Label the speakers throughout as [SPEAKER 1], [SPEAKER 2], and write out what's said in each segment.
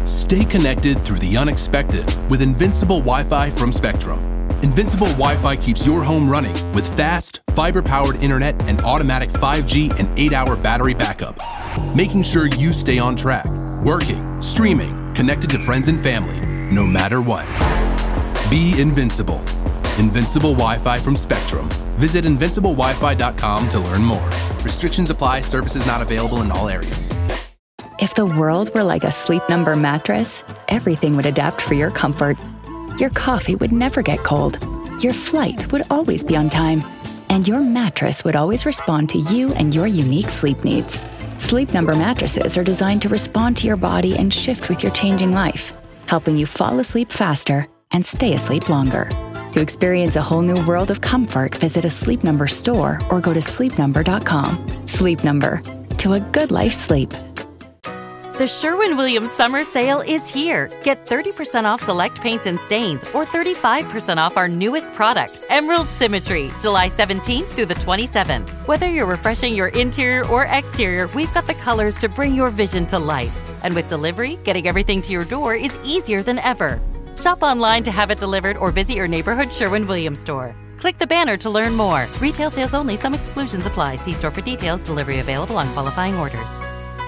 [SPEAKER 1] Stay connected through the unexpected with Invincible Wi-Fi from Spectrum. Invincible Wi-Fi keeps your home running with fast, fiber-powered internet and automatic 5G and 8-hour battery backup, making sure you stay on track, working, streaming, connected to friends and family, no matter what. Be invincible. Invincible Wi-Fi from Spectrum. Visit invinciblewifi.com to learn more. Restrictions apply. Services not available in all areas.
[SPEAKER 2] If the world were like a Sleep Number mattress, everything would adapt for your comfort. Your coffee would never get cold. Your flight would always be on time. And your mattress would always respond to you and your unique sleep needs. Sleep Number mattresses are designed to respond to your body and shift with your changing life, helping you fall asleep faster and stay asleep longer. To experience a whole new world of comfort, visit a Sleep Number store or go to sleepnumber.com. Sleep Number. To a good life sleep.
[SPEAKER 3] The Sherwin-Williams summer sale is here. Get 30% off select paints and stains or 35% off our newest product, Emerald Symmetry, July 17th through the 27th. Whether you're refreshing your interior or exterior, we've got the colors to bring your vision to life. And with delivery, getting everything to your door is easier than ever. Shop online to have it delivered or visit your neighborhood Sherwin-Williams store. Click the banner to learn more. Retail sales only. Some exclusions apply. See store for details. Delivery available on qualifying orders.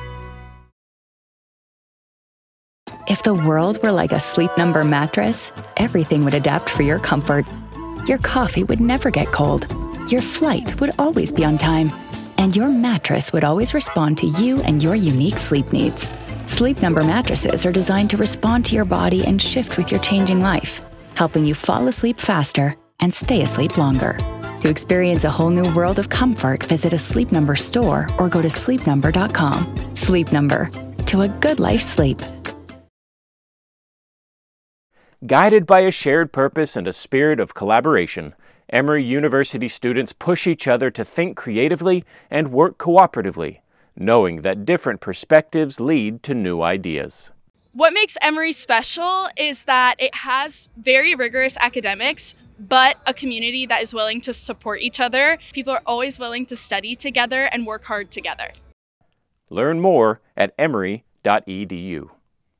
[SPEAKER 2] If the world were like a Sleep Number mattress, everything would adapt for your comfort. Your coffee would never get cold. Your flight would always be on time. And your mattress would always respond to you and your unique sleep needs. Sleep Number mattresses are designed to respond to your body and shift with your changing life, helping you fall asleep faster and stay asleep longer. To experience a whole new world of comfort, visit a Sleep Number store or go to sleepnumber.com. Sleep Number. To a good life sleep.
[SPEAKER 4] Guided by a shared purpose and a spirit of collaboration, Emory University students push each other to think creatively and work cooperatively, knowing that different perspectives lead to new ideas.
[SPEAKER 5] What makes Emory special is that it has very rigorous academics, but a community that is willing to support each other. People are always willing to study together and work hard together.
[SPEAKER 4] Learn more at emory.edu.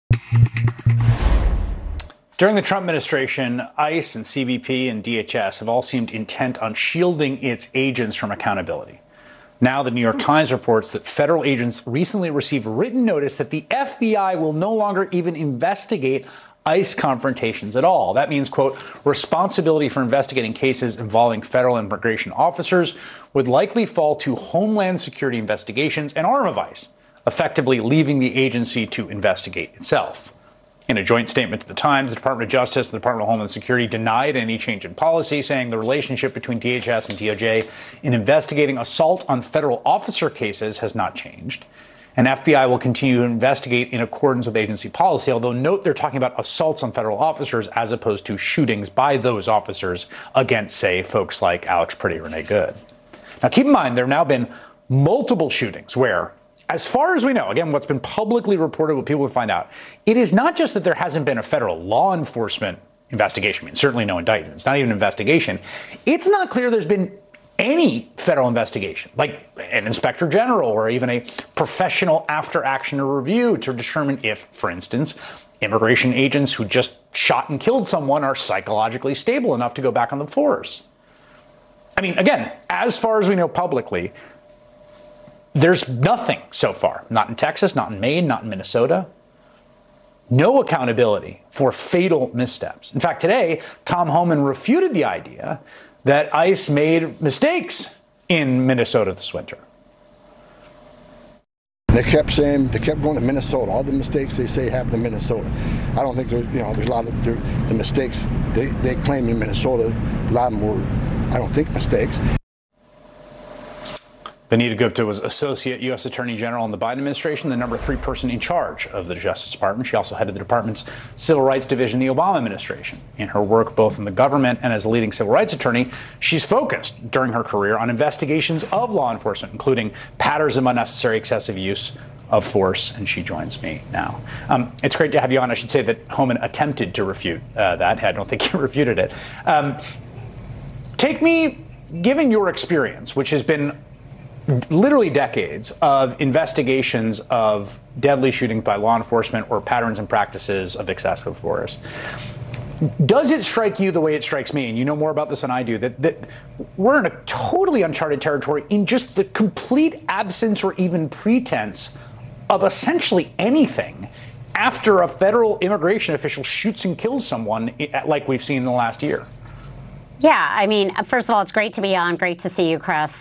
[SPEAKER 6] During the Trump administration, ICE and CBP and DHS have all seemed intent on shielding its agents from accountability. Now, the New York Times reports that federal agents recently received written notice that the FBI will no longer even investigate ICE confrontations at all. That means, quote, responsibility for investigating cases involving federal immigration officers would likely fall to Homeland Security investigations and arm of ICE, effectively leaving the agency to investigate itself. In a joint statement to the Times, the Department of Justice and the Department of Homeland Security denied any change in policy, saying the relationship between DHS and DOJ in investigating assault on federal officer cases has not changed. And FBI will continue to investigate in accordance with agency policy, although note they're talking about assaults on federal officers as opposed to shootings by those officers against, say, folks like Alex Pretty or Renee Good. Now, keep in mind, there have now been multiple shootings where, as far as we know, again, what's been publicly reported, what people would find out, it is not just that there hasn't been a federal law enforcement investigation. I mean, certainly no indictment. It's not even an investigation. It's not clear there's been any federal investigation, like an inspector general or even a professional after-action review to determine if, for instance, immigration agents who just shot and killed someone are psychologically stable enough to go back on the force. I mean, again, as far as we know publicly, there's nothing so far, not in Texas, not in Maine, not in Minnesota. No accountability for fatal missteps. In fact, today, Tom Homan refuted the idea that ICE made mistakes in Minnesota this winter.
[SPEAKER 7] They kept going to Minnesota. All the mistakes they say happened in Minnesota. I don't think there's a lot of the mistakes they claim in Minnesota. A lot of them were, I don't think, mistakes.
[SPEAKER 6] Vanita Gupta was Associate U.S. Attorney General in the Biden administration, the number 3 person in charge of the Justice Department. She also headed the department's Civil Rights Division in the Obama administration. In her work both in the government and as a leading civil rights attorney, she's focused during her career on investigations of law enforcement, including patterns of unnecessary excessive use of force, and she joins me now. It's great to have you on. I should say that Homan attempted to refute that. I don't think he refuted it. Take me, given your experience, which has been literally decades of investigations of deadly shootings by law enforcement or patterns and practices of excessive force. Does it strike you the way it strikes me, and you know more about this than I do, that we're in a totally uncharted territory in just the complete absence or even pretense of essentially anything after a federal immigration official shoots and kills someone like we've seen in the last year?
[SPEAKER 8] Yeah, I mean, first of all, it's great to be on. Great to see you, Chris.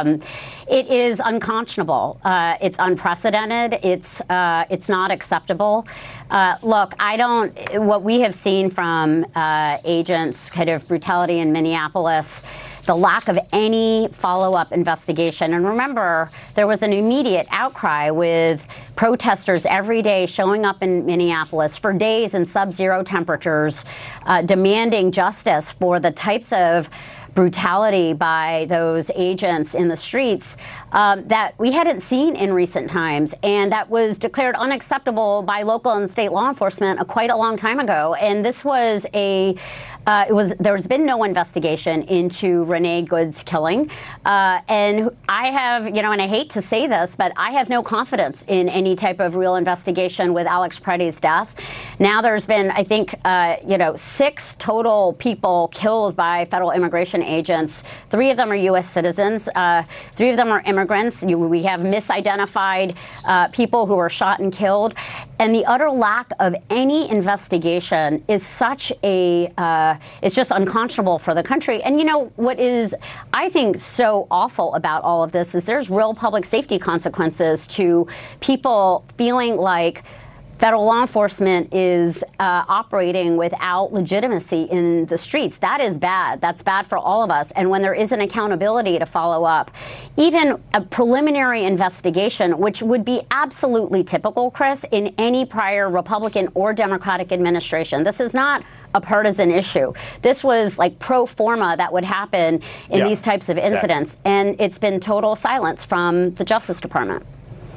[SPEAKER 8] It is unconscionable. It's unprecedented. It's not acceptable. Look, what we have seen from agents, kind of brutality in Minneapolis, the lack of any follow-up investigation. And remember, there was an immediate outcry with protesters every day showing up in Minneapolis for days in sub-zero temperatures, demanding justice for the types of brutality by those agents in the streets that we hadn't seen in recent times, and that was declared unacceptable by local and state law enforcement quite a long time ago. And this was there's been no investigation into Renee Good's killing, and I have, and I hate to say this, but I have no confidence in any type of real investigation with Alex Preddy's death. Now there's been, I think, 6 total people killed by federal immigration agents. 3 of them are U.S. citizens. 3 of them are immigrants. We have misidentified people who were shot and killed. And the utter lack of any investigation is such it's just unconscionable for the country. And what is, I think, so awful about all of this is there's real public safety consequences to people feeling like federal law enforcement is operating without legitimacy in the streets. That is bad. That's bad for all of us. And when there isn't accountability to follow up, even a preliminary investigation, which would be absolutely typical, Chris, in any prior Republican or Democratic administration. This is not a partisan issue. This was like pro forma that would happen in these types of incidents. Exactly. And it's been total silence from the Justice Department.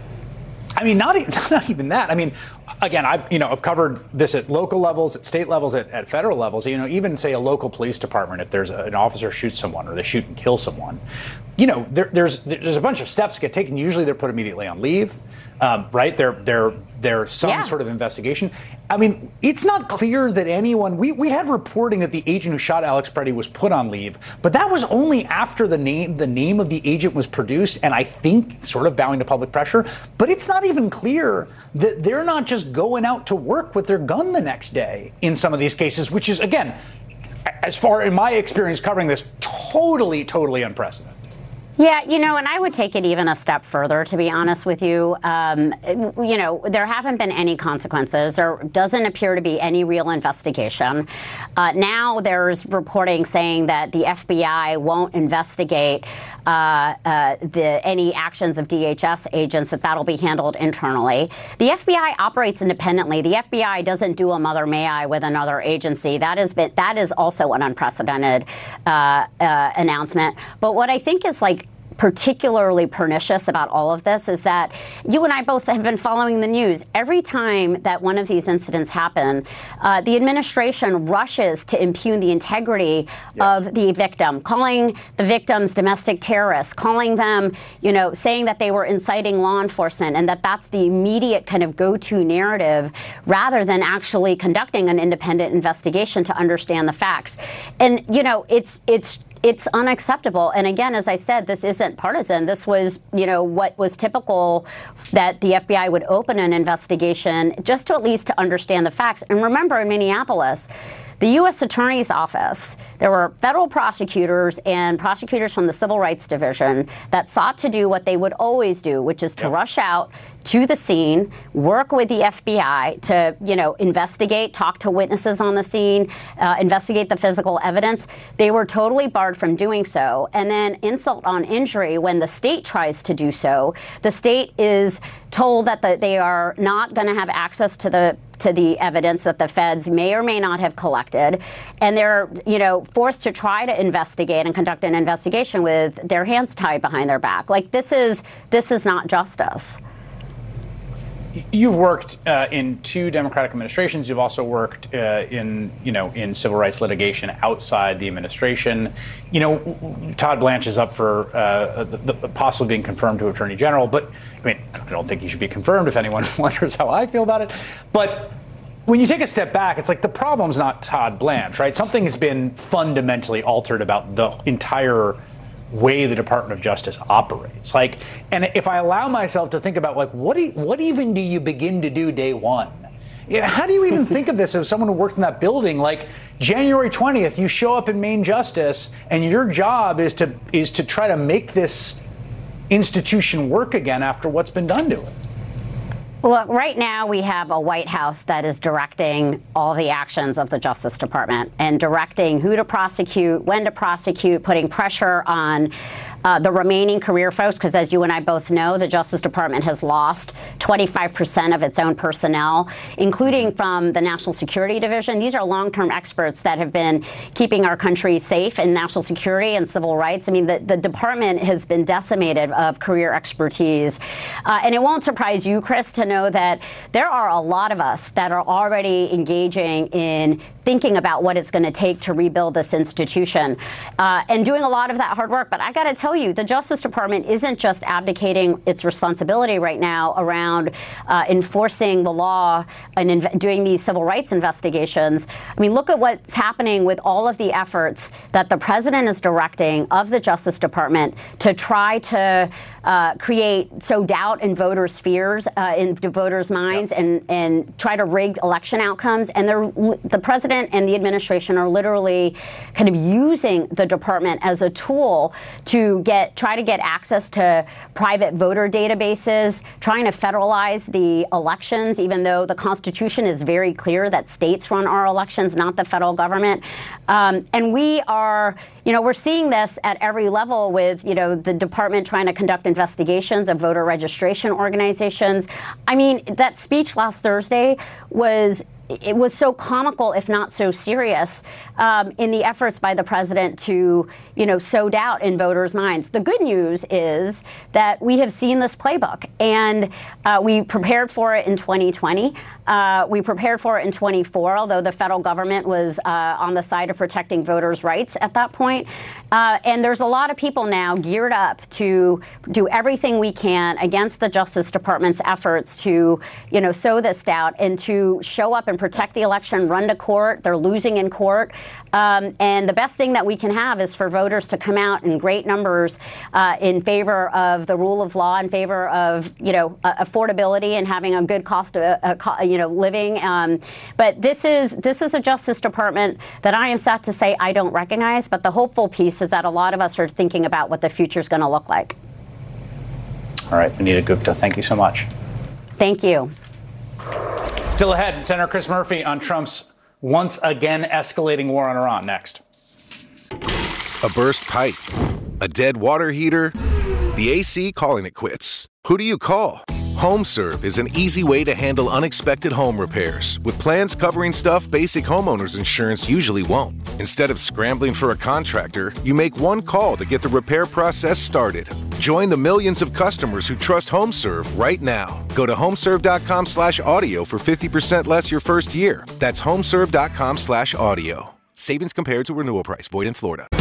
[SPEAKER 6] I mean, not even that. I mean, again, I've covered this at local levels, at state levels, at federal levels. Even say a local police department, if there's an officer shoots someone or they shoot and kill someone, there's a bunch of steps get taken. Usually they're put immediately on leave, right? There's some sort of investigation. I mean, it's not clear that anyone. We had reporting that the agent who shot Alex Preddy was put on leave, but that was only after the name of the agent was produced, and I think sort of bowing to public pressure. But it's not even clear that they're not just going out to work with their gun the next day in some of these cases, which is, again, as far in my experience covering this, totally unprecedented.
[SPEAKER 8] Yeah, and I would take it even a step further, to be honest with you. There haven't been any consequences. There doesn't appear to be any real investigation. Now there's reporting saying that the FBI won't investigate any actions of DHS agents, that'll be handled internally. The FBI operates independently. The FBI doesn't do a mother may I with another agency. That is also an unprecedented announcement. But what I think is particularly pernicious about all of this is that you and I both have been following the news. Every time that one of these incidents happen, the administration rushes to impugn the integrity of the victim, calling the victims domestic terrorists, calling them, saying that they were inciting law enforcement, and that's the immediate kind of go-to narrative rather than actually conducting an independent investigation to understand the facts. And, it's unacceptable. And again, as I said, this isn't partisan. This was, what was typical, that the FBI would open an investigation just to at least to understand the facts. And remember, in Minneapolis, the U.S. Attorney's Office, there were federal prosecutors and prosecutors from the Civil Rights Division that sought to do what they would always do, which is to rush out to the scene, work with the FBI to, investigate, talk to witnesses on the scene, investigate the physical evidence. They were totally barred from doing so. And then insult on injury, when the state tries to do so, the state is told that they are not going to have access to the evidence that the feds may or may not have collected, and they're, forced to try to investigate and conduct an investigation with their hands tied behind their back. This is not justice.
[SPEAKER 6] you've worked in 2 Democratic administrations. You've also worked in civil rights litigation outside the administration. Todd Blanche is up for possibly being confirmed to Attorney General, but I don't think he should be confirmed if anyone wonders how I feel about it. But when you take a step back, it's like the problem's not Todd Blanche, right? Something has been fundamentally altered about the entire way the Department of Justice operates. And if I allow myself to think about what even do you begin to do day one? How do you even think of this as someone who worked in that building? January 20th, you show up in Main Justice, and your job is to try to make this institution work again after what's been done to it.
[SPEAKER 8] Well, right now we have a White House that is directing all the actions of the Justice Department and directing who to prosecute, when to prosecute, putting pressure on the remaining career folks, because as you and I both know, the Justice Department has lost 25% of its own personnel, including from the National Security Division. These are long-term experts that have been keeping our country safe in national security and civil rights. The department has been decimated of career expertise. And it won't surprise you, Chris, to know that there are a lot of us that are already engaging in thinking about what it's going to take to rebuild this institution and doing a lot of that hard work. But I got to tell you, the Justice Department isn't just abdicating its responsibility right now around enforcing the law and doing these civil rights investigations. Look at what's happening with all of the efforts that the president is directing of the Justice Department to try to sow doubt in voters' fears, in voters' minds, and try to rig election outcomes. And the president and the administration are literally kind of using the department as a tool to try to get access to private voter databases, trying to federalize the elections, even though the Constitution is very clear that states run our elections, not the federal government. And we are, we're seeing this at every level with, the department trying to conduct investigations of voter registration organizations. That speech last Thursday was so comical, if not so serious, in the efforts by the president to, sow doubt in voters' minds. The good news is that we have seen this playbook, and we prepared for it in 2020. We prepared for it in 2024, although the federal government was on the side of protecting voters' rights at that point. And there's a lot of people now geared up to do everything we can against the Justice Department's efforts to, sow this doubt and to show up and protect the election, run to court. They're losing in court. And the best thing that we can have is for voters to come out in great numbers in favor of the rule of law, in favor of, affordability and having a good cost of, living. But this is a Justice Department that I am sad to say I don't recognize. But the hopeful piece is that a lot of us are thinking about what the future is going to look like.
[SPEAKER 6] All right, Vanita Gupta, thank you so much.
[SPEAKER 8] Thank you.
[SPEAKER 6] Still ahead, Senator Chris Murphy on Trump's once again escalating war on Iran. Next.
[SPEAKER 9] A burst pipe, a dead water heater, the AC calling it quits. Who do you call? HomeServe is an easy way to handle unexpected home repairs with plans covering stuff basic homeowners insurance usually won't. Instead of scrambling for a contractor, you make one call to get the repair process started. Join the millions of customers who trust HomeServe right now. Go to homeserve.com/audio for 50% less your first year. That's homeserve.com/audio. Savings compared to renewal price. Void in Florida.